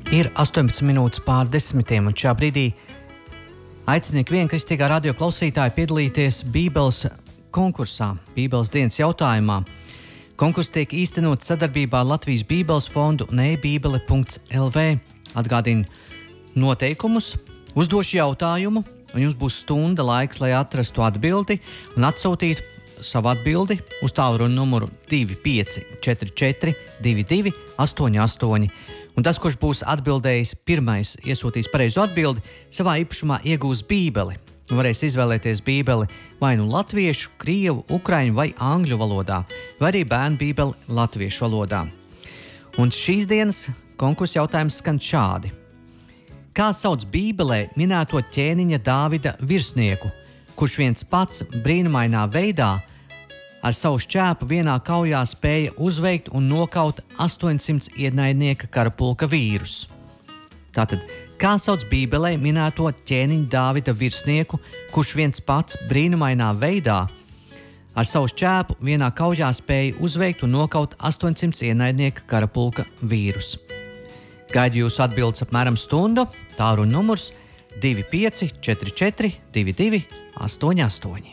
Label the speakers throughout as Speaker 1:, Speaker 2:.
Speaker 1: Ir 18 minūtes pār 10, un šā brīdī aicinu ikvienu kristīgā radio klausītāju piedalīties Bībeles konkursā, Bībeles dienas jautājumā. Konkurss tiek īstenots sadarbībā ar Latvijas Bībeles fondu un ebībele.lv. Atgādinu noteikumus, uzdošu jautājumu, un jums būs stunda laiks, lai atrastu atbildi un atsūtītu savu atbildi uz tālruni numuru 2544 22 88. Un tas, kurš būs atbildējis pirmais, iesūtīs pareizo atbildi, savā īpašumā iegūs Bībeli. Un varēs izvēlēties Bībeli vai nu latviešu, krievu, ukraiņu vai angļu valodā, vai arī bērnu Bībeli latviešu valodā. Un šīs dienas konkursa jautājums skan šādi. Kā sauc Bībelē minēto ķēniņa Dāvida virsnieku, kurš viens pats brīnumainā veidā ar savu šķēpu vienā kaujā spēja uzveikt un nokaut 800 ienaidnieka karapulka vīrus? Tātad, kā sauc Bībelē minēto ķēniņa Dāvida virsnieku, kurš viens pats brīnumainā veidā ar savu šķēpu vienā kaujā spēja uzveikt un nokaut 800 ienaidnieka karapulka vīrus? Gaidu jūsu atbildes apmēram stundu, tālruņa numurs 2544 22 88.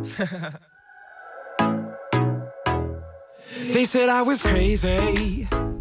Speaker 2: They said I was crazy,